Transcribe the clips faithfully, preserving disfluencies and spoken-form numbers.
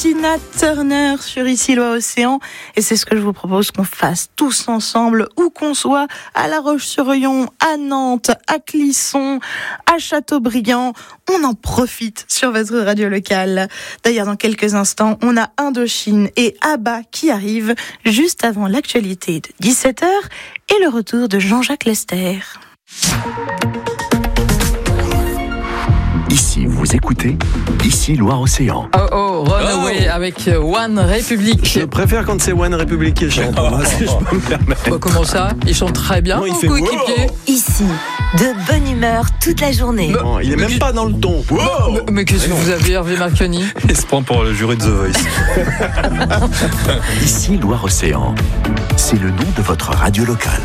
Tina Turner sur Ici Loire-Océan, et c'est ce que je vous propose qu'on fasse tous ensemble, où qu'on soit, à La Roche-sur-Yon, à Nantes, à Clisson, à Châteaubriand. On en profite sur votre radio locale. D'ailleurs, dans quelques instants, on a Indochine et Abba qui arrivent juste avant l'actualité de dix-sept heures et le retour de Jean-Jacques Lester. Ici, vous écoutez Ici Loire-Océan. Oh oh, Runaway oh. avec One Republic. Je préfère quand c'est One Republic qui chante, oh. moi, si je peux me permettre. Oh, comment ça? Il chante très bien, non, il mon fait coéquipier. Wow. Ici, de bonne humeur toute la journée. Non, il est même mais, pas dans le ton. Wow. Mais, mais qu'est-ce que vous avez, Hervé Marconi? Il se prend pour le jury de The Voice. Ici Loire-Océan, c'est le nom de votre radio locale.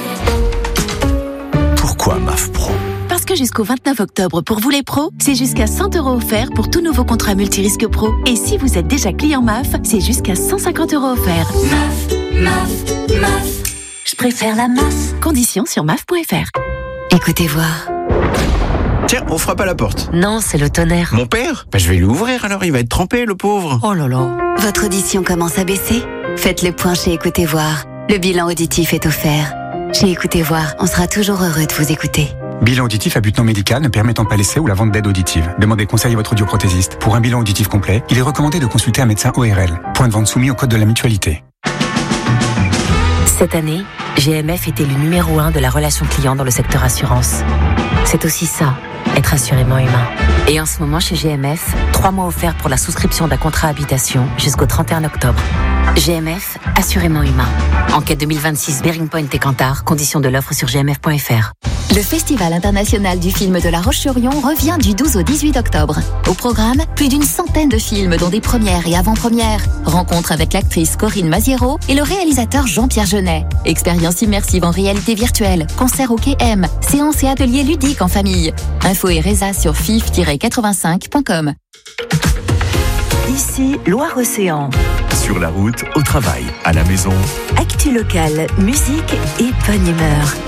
Pourquoi M A F Pro? Parce que jusqu'au vingt-neuf octobre, pour vous les pros, c'est jusqu'à cent euros offerts pour tout nouveau contrat multirisque pro. Et si vous êtes déjà client M A F, c'est jusqu'à cent cinquante euros offerts. M A F, M A F, M A F. Je préfère la M A F. Conditions sur M A F point F R. Écoutez voir. Tiens, on frappe à la porte. Non, c'est le tonnerre. Mon père? Bah, je vais lui ouvrir alors, il va être trempé, le pauvre. Oh là là. Votre audition commence à baisser? Faites le point chez Écoutez voir. Le bilan auditif est offert. Chez Écoutez voir, on sera toujours heureux de vous écouter. Bilan auditif à but non médical ne permettant pas l'essai ou la vente d'aide auditive. Demandez conseil à votre audioprothésiste. Pour un bilan auditif complet, il est recommandé de consulter un médecin O R L. Point de vente soumis au code de la mutualité. Cette année, G M F était le numéro un de la relation client dans le secteur assurance. C'est aussi ça, être assurément humain. Et en ce moment chez G M F, trois mois offerts pour la souscription d'un contrat habitation jusqu'au trente et un octobre. G M F, assurément humain. Enquête deux mille vingt-six, Bearing Point et Kantar, conditions de l'offre sur g m f point f r. Le Festival international du film de La Roche-sur-Yon revient du douze au dix-huit octobre. Au programme, plus d'une centaine de films dont des premières et avant-premières. Rencontre avec l'actrice Corinne Maziero et le réalisateur Jean-Pierre Jeunet. Expérience immersive en réalité virtuelle, concert au Quai M, séances et ateliers ludiques en famille. Info et résa sur fif tiret quatre-vingt-cinq point com. Ici, Loire-Océan. Sur la route, au travail, à la maison. Actu locale, musique et bonne humeur.